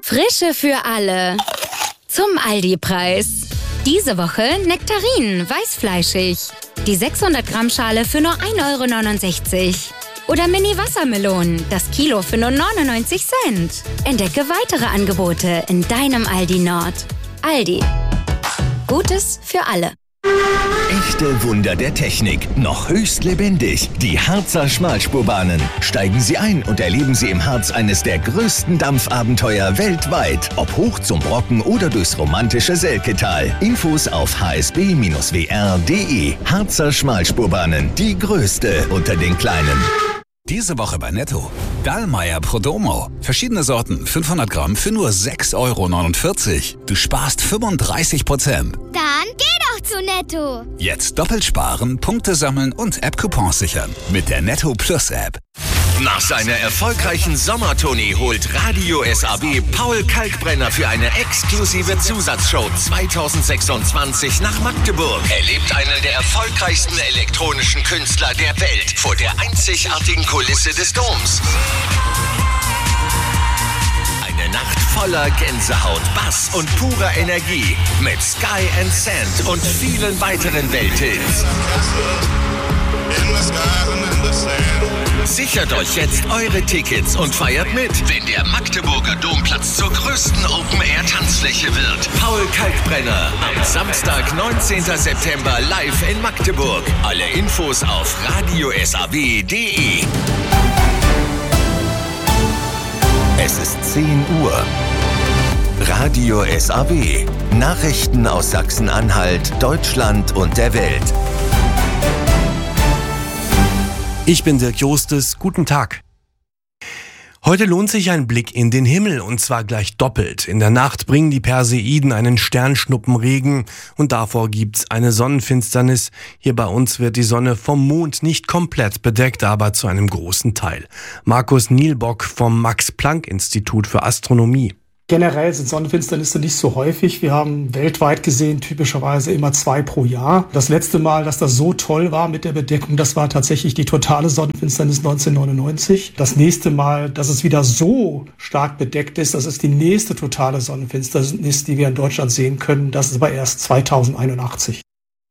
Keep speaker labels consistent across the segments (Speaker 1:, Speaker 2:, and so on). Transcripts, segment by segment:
Speaker 1: Frische für alle. Zum Aldi-Preis. Diese Woche Nektarinen, weißfleischig. Die 600 Gramm Schale für nur 1,69 €. Oder Mini-Wassermelonen, das Kilo für nur 99 Cent. Entdecke weitere Angebote in deinem Aldi Nord. Aldi. Gutes für alle.
Speaker 2: Echte Wunder der Technik, noch höchst lebendig. Die Harzer Schmalspurbahnen. Steigen Sie ein und erleben Sie im Harz eines der größten Dampfabenteuer weltweit. Ob hoch zum Brocken oder durchs romantische Selketal. Infos auf hsb-wr.de. Harzer Schmalspurbahnen, die größte unter den kleinen.
Speaker 3: Diese Woche bei Netto. Dallmayr Prodomo. Verschiedene Sorten, 500 Gramm für nur 6,49 €. Du sparst 35%.
Speaker 4: Dann geh doch zu Netto.
Speaker 3: Jetzt doppelt sparen, Punkte sammeln und App-Coupons sichern. Mit der Netto Plus App.
Speaker 2: Nach seiner erfolgreichen Sommertournee holt Radio SAW Paul Kalkbrenner für eine exklusive Zusatzshow 2026 nach Magdeburg. Erlebt einen der erfolgreichsten elektronischen Künstler der Welt vor der einzigartigen Kulisse des Doms. Eine Nacht voller Gänsehaut, Bass und purer Energie mit Sky and Sand und vielen weiteren Welthits. Sichert euch jetzt eure Tickets und feiert mit, wenn der Magdeburger Domplatz zur größten Open-Air-Tanzfläche wird. Paul Kalkbrenner am Samstag, 19. September live in Magdeburg. Alle Infos auf radiosaw.de. Es ist 10 Uhr. Radio SAW. Nachrichten aus Sachsen-Anhalt, Deutschland und der Welt.
Speaker 5: Ich bin Dirk Jostes, guten Tag. Heute lohnt sich ein Blick in den Himmel, und zwar gleich doppelt. In der Nacht bringen die Perseiden einen Sternschnuppenregen und davor gibt's eine Sonnenfinsternis. Hier bei uns wird die Sonne vom Mond nicht komplett bedeckt, aber zu einem großen Teil. Markus Nielbock vom Max-Planck-Institut für Astronomie.
Speaker 6: Generell sind Sonnenfinsternisse nicht so häufig. Wir haben weltweit gesehen typischerweise immer 2 pro Jahr. Das letzte Mal, dass das so toll war mit der Bedeckung, das war tatsächlich die totale Sonnenfinsternis 1999. Das nächste Mal, dass es wieder so stark bedeckt ist, das ist die nächste totale Sonnenfinsternis, die wir in Deutschland sehen können. Das ist aber erst 2081.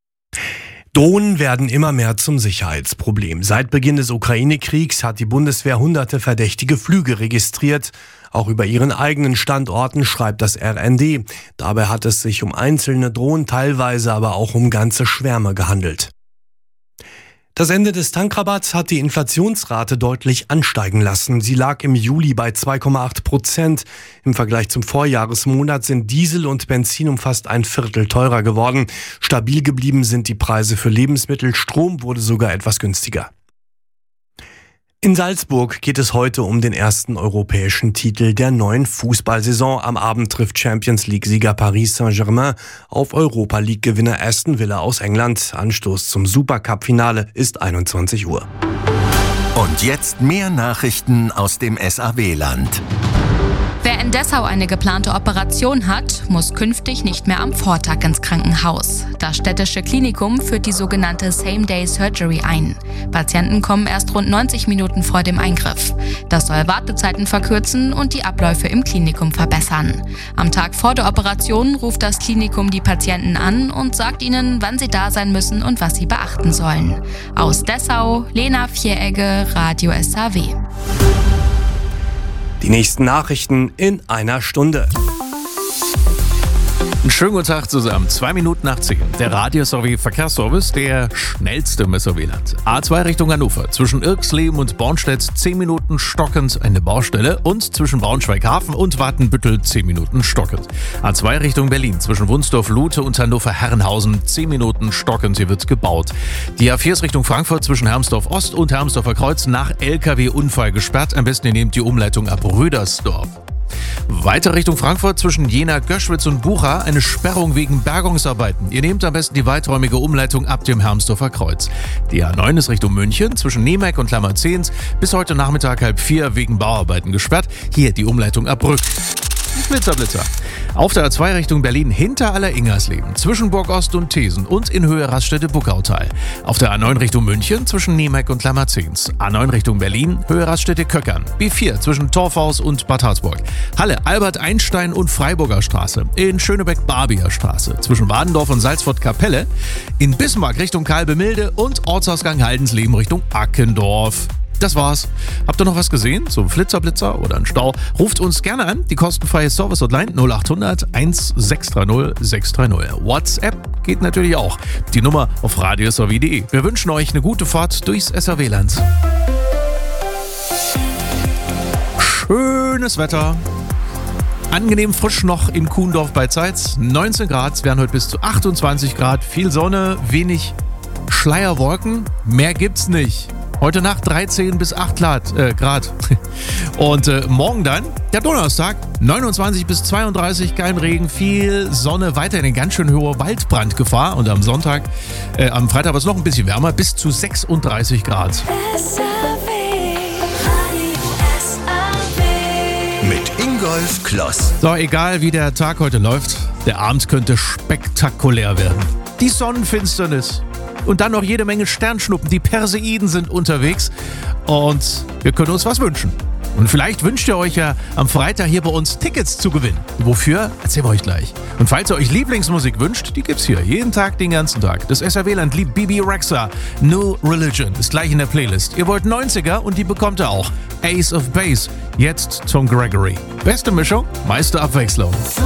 Speaker 5: Drohnen werden immer mehr zum Sicherheitsproblem. Seit Beginn des Ukraine-Kriegs hat die Bundeswehr hunderte verdächtige Flüge registriert. Auch über ihren eigenen Standorten schreibt das RND. Dabei hat es sich um einzelne Drohnen, teilweise aber auch um ganze Schwärme gehandelt. Das Ende des Tankrabatts hat die Inflationsrate deutlich ansteigen lassen. Sie lag im Juli bei 2,8%. Im Vergleich zum Vorjahresmonat sind Diesel und Benzin um fast ein Viertel teurer geworden. Stabil geblieben sind die Preise für Lebensmittel. Strom wurde sogar etwas günstiger. In Salzburg geht es heute um den ersten europäischen Titel der neuen Fußballsaison. Am Abend trifft Champions-League-Sieger Paris Saint-Germain auf Europa-League-Gewinner Aston Villa aus England. Anstoß zum Supercup-Finale ist 21 Uhr.
Speaker 2: Und jetzt mehr Nachrichten aus dem SAW-Land.
Speaker 7: Wer in Dessau eine geplante Operation hat, muss künftig nicht mehr am Vortag ins Krankenhaus. Das städtische Klinikum führt die sogenannte Same-Day-Surgery ein. Patienten kommen erst rund 90 Minuten vor dem Eingriff. Das soll Wartezeiten verkürzen und die Abläufe im Klinikum verbessern. Am Tag vor der Operation ruft das Klinikum die Patienten an und sagt ihnen, wann sie da sein müssen und was sie beachten sollen. Aus Dessau, Lena Vieregge, Radio SAW.
Speaker 5: Die nächsten Nachrichten in einer Stunde.
Speaker 8: Einen schönen guten Tag zusammen. 2 Minuten nach 10. Der Radio SAW Verkehrsservice, der schnellste im SAW-Land. A2 Richtung Hannover. Zwischen Irxleben und Bornstedt 10 Minuten stockend eine Baustelle. Und zwischen Braunschweig-Hafen und Watenbüttel 10 Minuten stockend. A2 Richtung Berlin. Zwischen Wunsdorf-Lute und Hannover-Herrenhausen 10 Minuten stockend. Hier wird gebaut. Die A4 ist Richtung Frankfurt zwischen Hermsdorf-Ost und Hermsdorfer Kreuz nach LKW-Unfall gesperrt. Am besten ihr nehmt die Umleitung ab Rödersdorf. Weiter Richtung Frankfurt zwischen Jena, Göschwitz und Bucha eine Sperrung wegen Bergungsarbeiten. Ihr nehmt am besten die weiträumige Umleitung ab dem Hermsdorfer Kreuz. Die A9 ist Richtung München zwischen Nemeck und Klammerzehns bis heute Nachmittag 3:30 wegen Bauarbeiten gesperrt. Hier die Umleitung ab Brück. Blitzer. Auf der A2 Richtung Berlin hinter Aller-Ingersleben, zwischen Burg Ost und Thesen und in Höhe Raststätte-Buckautal. Auf der A9 Richtung München zwischen Niemeck und Lammerzins. A9 Richtung Berlin, Höhe Raststätte-Köckern. B4 zwischen Torfhaus und Bad Harzburg. Halle, Albert-Einstein und Freiburger Straße. In Schönebeck-Barbier Straße. Zwischen Wadendorf und Salzfurt-Kapelle. In Bismarck Richtung Kalbemilde und Ortsausgang Haldensleben Richtung Ackendorf. Das war's. Habt ihr noch was gesehen? So ein Flitzer oder ein Stau? Ruft uns gerne an. Die kostenfreie Service-Hotline 0800 1630 630. WhatsApp geht natürlich auch. Die Nummer auf radiosrv.de. Wir wünschen euch eine gute Fahrt durchs SRW-Land. Schönes Wetter. Angenehm frisch noch in Kuhendorf bei Zeitz. 19 Grad, es werden heute bis zu 28 Grad. Viel Sonne, wenig Schleierwolken. Mehr gibt's nicht. Heute Nacht 13 bis 8 Grad. Und morgen dann, der Donnerstag, 29 bis 32, kein Regen, viel Sonne, weiterhin eine ganz schön hohe Waldbrandgefahr. Und am Sonntag, am Freitag wird es noch ein bisschen wärmer, bis zu 36 Grad.
Speaker 2: Mit Ingolf Kloss.
Speaker 8: So, egal wie der Tag heute läuft, der Abend könnte spektakulär werden. Die Sonnenfinsternis. Und dann noch jede Menge Sternschnuppen. Die Perseiden sind unterwegs. Und wir können uns was wünschen. Und vielleicht wünscht ihr euch ja am Freitag hier bei uns Tickets zu gewinnen. Wofür? Erzählen wir euch gleich. Und falls ihr euch Lieblingsmusik wünscht, die gibt's hier. Jeden Tag, den ganzen Tag. Das SRW-Land liebt Bibi Rexha. No Religion ist gleich in der Playlist. Ihr wollt 90er und die bekommt ihr auch. Ace of Base. Jetzt Tom Gregory. Beste Mischung, meiste Abwechslung.